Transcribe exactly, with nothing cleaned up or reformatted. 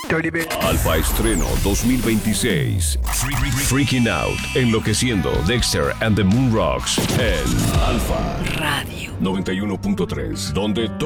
Alpha Estreno dos mil veintiséis. Freaking Out, Enloqueciendo, Dexter and the Moon Rocks en Alpha Radio noventa y uno punto tres, donde todo